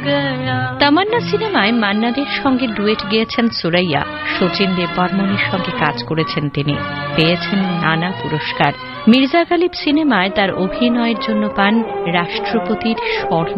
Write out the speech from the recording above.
তামান্না সিনেমায় মান্না দের সঙ্গে ডুয়েট গেয়েছেন সুরাইয়া। শচীন দেববর্মনের সঙ্গে কাজ করেছেন তিনি, পেয়েছেন নানা পুরস্কার। মির্জা গালিব সিনেমায় তার অভিনয়ের জন্য পান রাষ্ট্রপতির স্বর্ণ